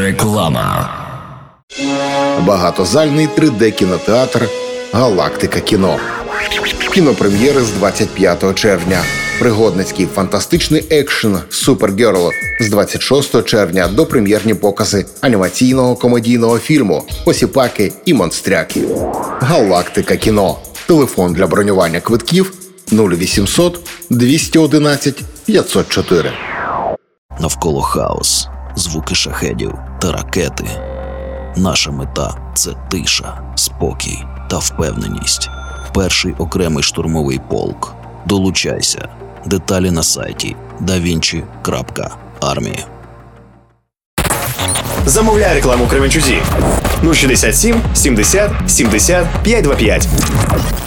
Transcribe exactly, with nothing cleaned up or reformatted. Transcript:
Реклама. Багатозальний три де-кінотеатр «Галактика кіно». Кінопрем'єри з двадцять п'ятого червня. Пригодницький фантастичний екшен «Супергерл» з двадцять шостого червня до прем'єрні покази анімаційного комедійного фільму «Посіпаки і монстряки». «Галактика кіно». Телефон для бронювання квитків нуль вісімсот двісті одинадцять п'ятсот чотири. Навколо хаос, звуки шахедів та ракети. Наша мета – це тиша, спокій та впевненість. Перший окремий штурмовий полк. Долучайся. Деталі на сайті да вінчі крапка армія. Замовляй рекламу Кременчузі. нуль шістдесят сім сімдесят сімдесят п'ятсот двадцять п'ять.